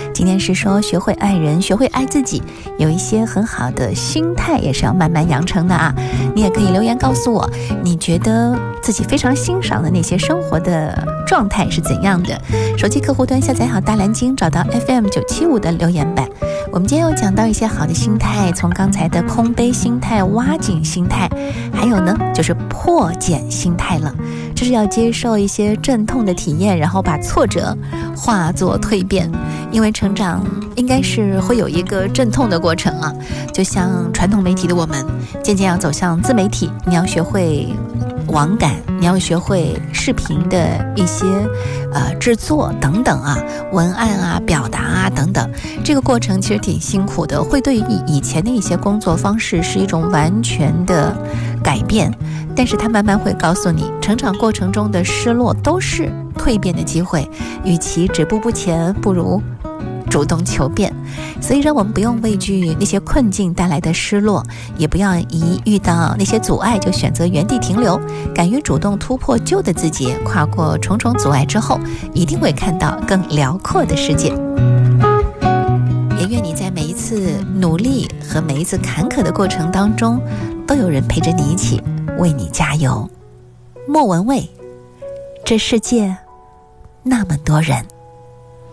今天是说学会爱人，学会爱自己，有一些很好的心态也是要慢慢养成的啊。你也可以留言告诉我，你觉得自己非常欣赏的那些生活的状态是怎样的。手机客户端下载好大蓝鲸，找到 FM975 的留言板。我们今天有讲到一些好的心态，从刚才的空杯心态、挖井心态，还有呢就是破茧心态了。这是要接受一些阵痛的体验，然后把挫折化作蜕变。因为成长应该是会有一个阵痛的过程啊，就像传统媒体的我们渐渐要走向自媒体，你要学会网感，你要学会视频的一些制作等等啊，文案啊、表达啊等等，这个过程其实挺辛苦的，会对于以前的一些工作方式是一种完全的改变，但是它慢慢会告诉你，成长过程中的失落都是蜕变的机会，与其止步不前，不如主动求变。所以让我们不用畏惧那些困境带来的失落，也不要一遇到那些阻碍就选择原地停留，敢于主动突破旧的自己，跨过重重阻碍之后，一定会看到更辽阔的世界。也愿你在每一次努力和每一次坎坷的过程当中，都有人陪着你一起为你加油。莫文蔚，这世界那么多人。